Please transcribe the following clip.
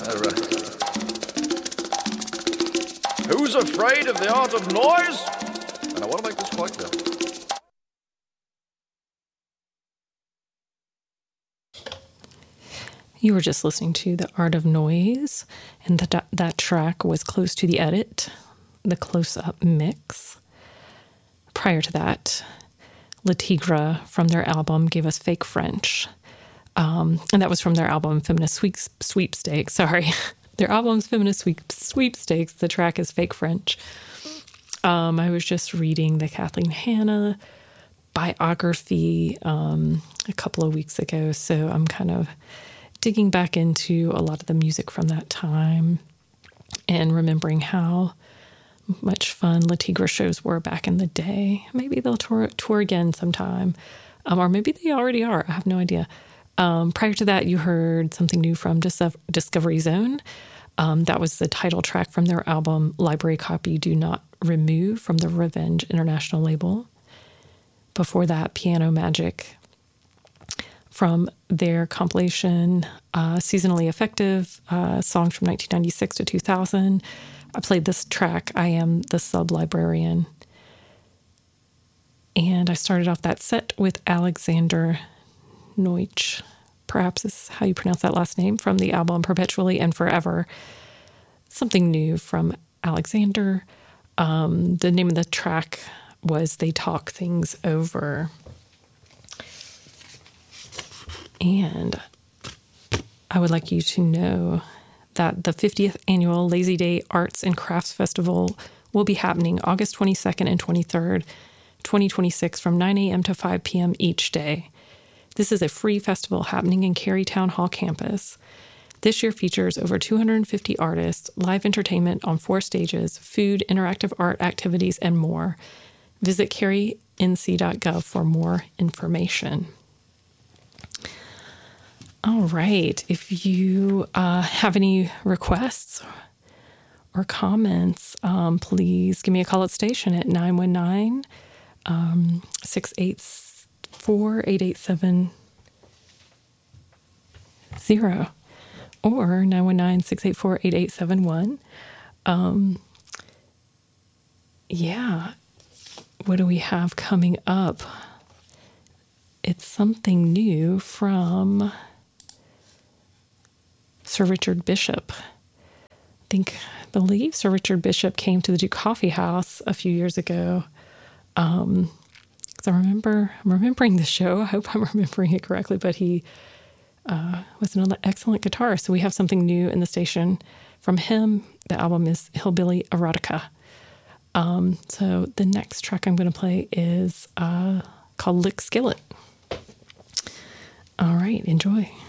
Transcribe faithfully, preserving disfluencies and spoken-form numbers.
All right. Who's afraid of the art of noise? And I want to make this quite clear. You were just listening to The Art of Noise, and that that track was Close to the Edit, the close-up mix. Prior to that, Le Tigre from their album gave us Fake French. Um, and that was from their album Feminist Sweep, Sweepstakes. Sorry. Their album's Feminist Sweep, Sweepstakes. The track is Fake French. Um, I was just reading the Kathleen Hanna biography um, a couple of weeks ago, so I'm kind of digging back into a lot of the music from that time and remembering how much fun Le Tigre shows were back in the day. Maybe they'll tour, tour again sometime, um, or maybe they already are. I have no idea. Um, prior to that, you heard something new from Dis- Discovery Zone. Um, that was the title track from their album Library Copy Do Not Remove from the Revenge International label. Before that, Piano Magic from their compilation uh, Seasonally Effective, uh, songs from nineteen ninety-six to two thousand. I played this track, I Am the Sub-Librarian. And I started off that set with Alexander Neutsch, perhaps is how you pronounce that last name, from the album Perpetually and Forever. Something new from Alexander. Um, the name of the track was They Talk Things Over. And I would like you to know that the fiftieth Annual Lazy Day Arts and Crafts Festival will be happening August twenty-second and twenty-third, twenty twenty-six from nine a.m. to five p.m. each day. This is a free festival happening in Cary Town Hall campus. This year features over two hundred fifty artists, live entertainment on four stages, food, interactive art activities, and more. Visit cary n c dot gov for more information. All right. If you uh, have any requests or comments, um, please give me a call at station at nine one nine, six eight four, eight eight seven zero or nine one nine, six eight four, eight eight seven one. Um, yeah. What do we have coming up? It's something new from Sir Richard Bishop. I think, I believe Sir Richard Bishop came to the Duke Coffee House a few years ago. Um, so I remember, I'm remembering the show. I hope I'm remembering it correctly, but he uh, was an excellent guitarist. So we have something new in the station from him. The album is Hillbilly Erotica. Um, so the next track I'm going to play is uh, called Lick Skillet. All right, enjoy.